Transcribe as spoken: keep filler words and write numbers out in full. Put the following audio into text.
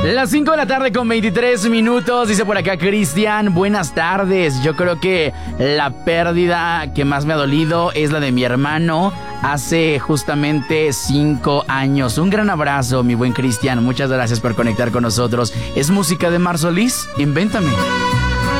Las cinco de la tarde con veintitrés minutos, dice por acá Cristian, buenas tardes. Yo creo que la pérdida que más me ha dolido es la de mi hermano hace justamente cinco años. Un gran abrazo, mi buen Cristian, muchas gracias por conectar con nosotros. Es música de Mar Solís, Invéntame.